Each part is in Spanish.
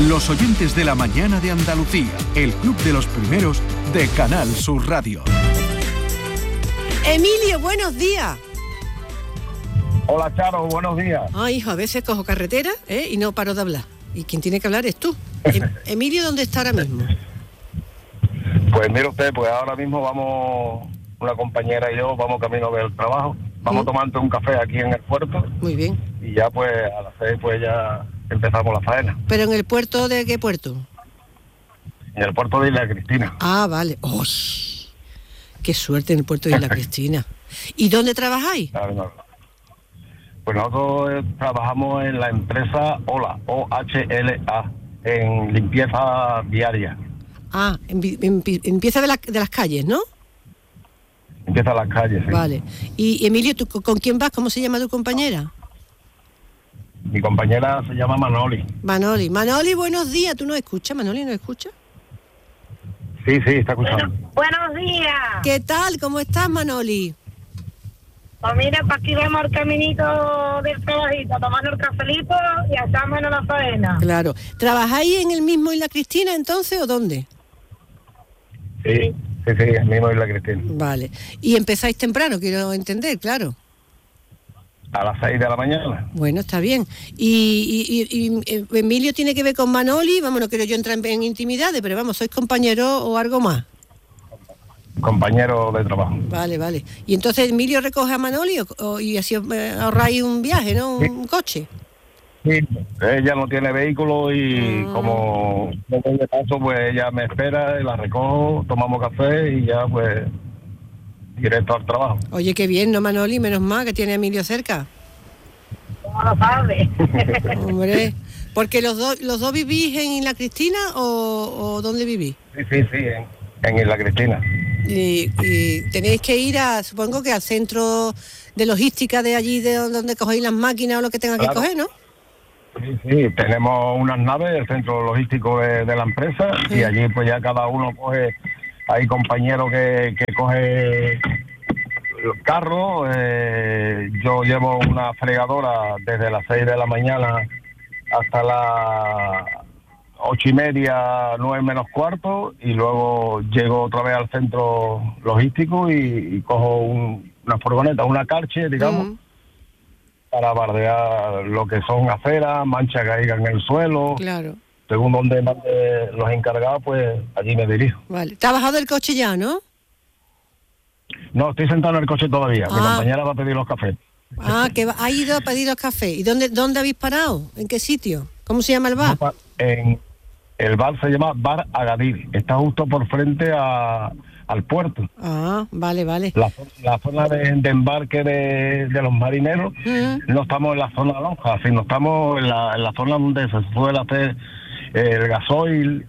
Los oyentes de la mañana de Andalucía, el club de los primeros de Canal Sur Radio. Emilio, buenos días. Hola, Charo, buenos días. Ay, hijo, a veces cojo carretera y no paro de hablar. Y quien tiene que hablar es tú. Emilio, ¿dónde está ahora mismo? Pues mire usted, pues ahora mismo vamos, una compañera y yo, vamos camino del trabajo. Vamos tomando un café aquí en el puerto. Muy bien. Y ya pues a las 6 pues ya empezamos la faena. ¿Pero en el puerto de qué puerto? En el puerto de Isla Cristina. Ah, vale. ¡Oh! ¡Qué suerte en el puerto de Isla Cristina! ¿Y dónde trabajáis? Pues nosotros trabajamos en la empresa OHLA, OHLA, en limpieza viaria. Ah, empieza de las calles, ¿no? Empieza las calles, sí. Vale. Y Emilio, ¿tú con quién vas? ¿Cómo se llama tu compañera? Mi compañera se llama Manoli. Manoli, buenos días. ¿Tú nos escuchas? ¿Manoli nos escucha? Sí, está escuchando. Buenos días. ¿Qué tal? ¿Cómo estás, Manoli? Pues mira, para aquí vemos el caminito del trabajito, tomando el cafelito y echamos en la faena. Claro. ¿Trabajáis en el mismo Isla Cristina entonces o dónde? Sí, el mismo Isla Cristina. Vale. Y empezáis temprano, quiero entender, claro. A las 6 de la mañana. Bueno, está bien. Y Emilio tiene que ver con Manoli, vamos, no quiero yo entrar en intimidades, pero vamos, ¿sois compañeros o algo más? Compañero de trabajo. Vale. ¿Y entonces Emilio recoge a Manoli y así ahorráis un viaje, ¿no? Un coche. Sí, ella no tiene vehículo y como no tengo paso, pues ella me espera y la recojo, tomamos café y ya pues directo al trabajo. Oye, qué bien, ¿no, Manoli? Menos mal que tiene a Emilio cerca. ¿Cómo lo sabes? Hombre, porque los dos vivís en Isla Cristina o ¿dónde vivís? Sí, en Isla Cristina. Y tenéis que ir supongo que al centro de logística de allí, de donde cogéis las máquinas o lo que tenga que coger, ¿no? Sí, tenemos unas naves, el centro logístico de la empresa, y allí pues ya cada uno coge, hay compañeros que coge los carros, yo llevo una fregadora desde las 6 de la mañana hasta las 8:30, 9 menos cuarto, y luego llego otra vez al centro logístico y cojo una furgoneta, una Karcher, digamos, para bardear lo que son aceras, manchas que haya en el suelo. Claro. Según donde mande los encargados, pues allí me dirijo. Vale. ¿Te has bajado del coche ya, no? No, estoy sentado en el coche todavía. Mi compañera va a pedir los cafés. Que ha ido a pedir los cafés. ¿Y dónde habéis parado? ¿En qué sitio? ¿Cómo se llama el bar? El bar se llama Bar Agadir. Está justo por frente al puerto. Ah, vale. La zona de embarque de los marineros, no estamos en la zona lonja, sino estamos en la zona donde se suele hacer el gasoil,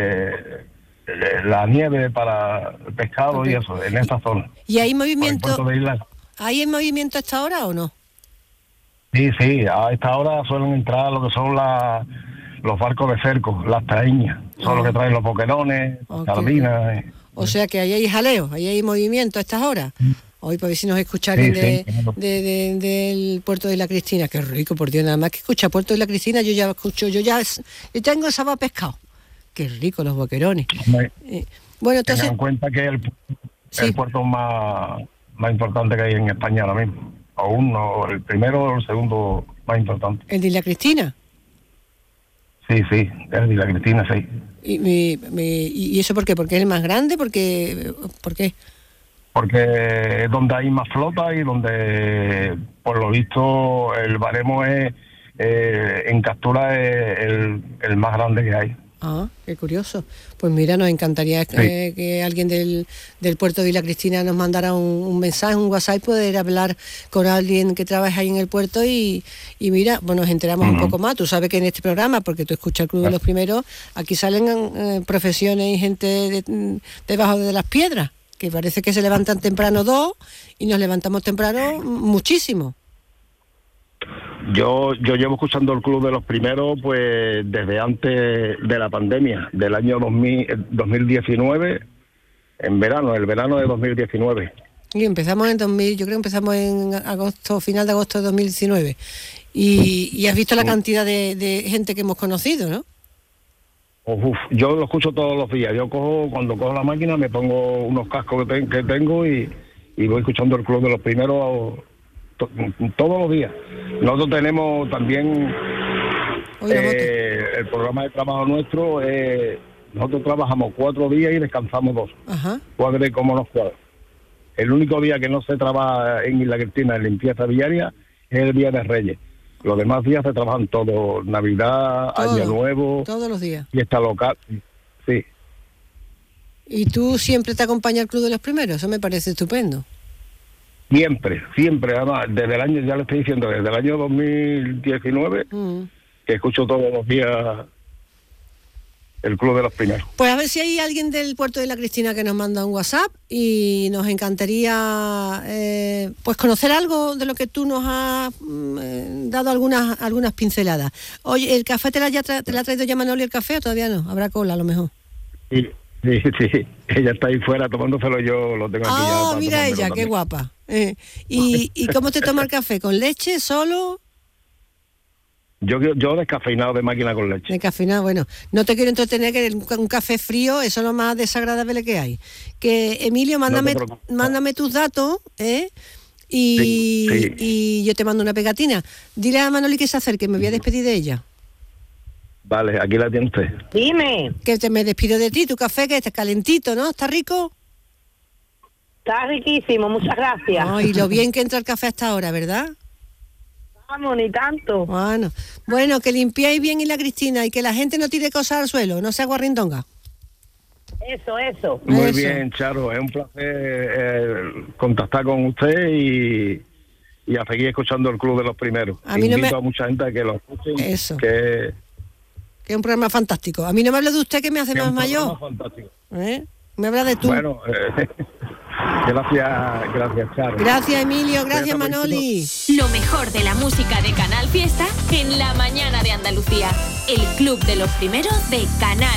la nieve para el pescado y eso, en esa zona. ¿Y hay movimiento? ¿Hay movimiento a esta hora o no? Sí, a esta hora suelen entrar lo que son los barcos de cerco, las taíñas, son los que traen los boquerones, sardinas. O sea que ahí hay jaleo, ahí hay movimiento a estas horas. Hoy para ver si nos escucharon del puerto de Isla Cristina. Qué rico, por Dios, nada más que escucha puerto de Isla Cristina, yo tengo el sabor a pescado. Qué rico los boquerones. Bueno, entonces tengan en cuenta que el puerto más importante que hay en España ahora mismo. El primero o el segundo más importante. ¿El de Isla Cristina? Sí, el de Isla Cristina, sí. ¿Y eso por qué? ¿Porque es el más grande? ¿Por qué? Porque es donde hay más flota y donde, por lo visto, el baremo en captura es el más grande que hay. Ah, qué curioso. Pues mira, nos encantaría que alguien del puerto de Isla Cristina nos mandara un mensaje, un WhatsApp, poder hablar con alguien que trabaja ahí en el puerto y mira, pues nos enteramos un poco más. Tú sabes que en este programa, porque tú escuchas el Club de los Primeros, aquí salen profesiones y gente debajo de las piedras, que parece que se levantan temprano 2 y nos levantamos temprano muchísimo. Yo llevo escuchando el Club de los Primeros pues desde antes de la pandemia, del año 2019, el verano de 2019. Y empezamos yo creo que empezamos en agosto, final de agosto de 2019. Y has visto la cantidad de gente que hemos conocido, ¿no? Yo lo escucho todos los días. Cuando cojo la máquina, me pongo unos cascos que tengo y voy escuchando el Club de los Primeros todos los días. Nosotros tenemos también el programa de trabajo nuestro. Nosotros trabajamos 4 días y descansamos 2. Ajá. Cuadre como nos cuadra. El único día que no se trabaja en Isla Cristina en limpieza viaria es el Día de Reyes. Los demás días se trabajan todos, Navidad, Año Nuevo. Todos los días. Fiesta local, sí. ¿Y tú siempre te acompaña el Club de los Primeros? Eso me parece estupendo. Siempre, además, desde el año, ya le estoy diciendo, desde el año 2019, que escucho todos los días el Club de los Primeros. Pues a ver si hay alguien del Puerto de la Cristina que nos manda un WhatsApp y nos encantaría pues conocer algo de lo que tú nos has dado algunas pinceladas. Oye, ¿el café te la ha traído ya Manoli el café o todavía no? Habrá cola a lo mejor. Sí. Ella está ahí fuera tomándoselo, yo lo tengo aquí ya. Mira ella, qué guapa. ¿Y cómo te toma el café? ¿Con leche, solo? Yo descafeinado, de máquina con leche. Descafeinado, bueno. No te quiero entretener, que un café frío, eso es lo más desagradable que hay. Que, Emilio, mándame tus datos, y yo te mando una pegatina. Dile a Manoli que se acerque, me voy a despedir de ella. Vale, aquí la tiene usted. Dime. Que me despido de ti, tu café que está calentito, ¿no? ¿Está rico? Está riquísimo, muchas gracias. Ay, lo bien que entra el café hasta ahora, ¿verdad? Vamos, ni tanto. Bueno, que limpiéis bien Isla Cristina y que la gente no tire cosas al suelo, no sea guarrindonga. Eso. Muy bien, Charo, es un placer contactar con usted y a seguir escuchando el Club de los Primeros. Invito a mucha gente a que lo escuchen. Eso. Que es un programa fantástico. A mí no me habla de usted, que me hace más mayor. Fantástico. Me habla de tú. Bueno, gracias, Charo. Gracias, Emilio, gracias, Manoli. Lo mejor de la música de Canal Fiesta en la mañana de Andalucía. El Club de los Primeros de Canal